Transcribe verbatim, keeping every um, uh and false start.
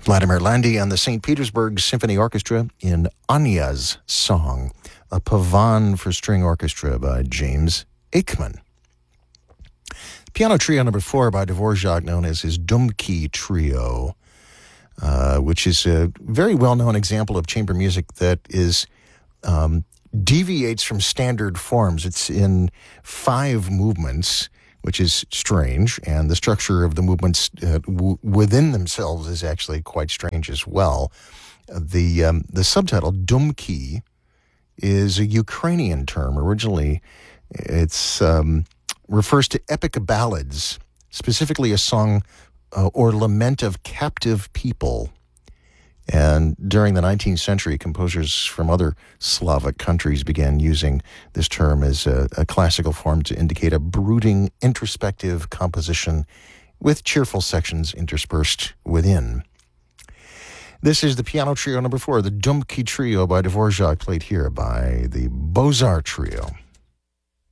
Vladimir Landi and the Saint Petersburg Symphony Orchestra in Anya's Song, a pavan for string orchestra by James Aikman. Piano trio number four by Dvorak, known as his Dumki Trio, uh, which is a very well-known example of chamber music that is um, deviates from standard forms. It's in five movements, which is strange, and the structure of the movements uh, w- within themselves is actually quite strange as well. Uh, the um, the subtitle, Dumki, is a Ukrainian term. Originally, it's um, refers to epic ballads, specifically a song uh, or lament of captive people. And during the nineteenth century, composers from other Slavic countries began using this term as a, a classical form to indicate a brooding, introspective composition with cheerful sections interspersed within. This is the piano trio number four, the Dumki Trio by Dvorak, played here by the Beaux-Arts Trio.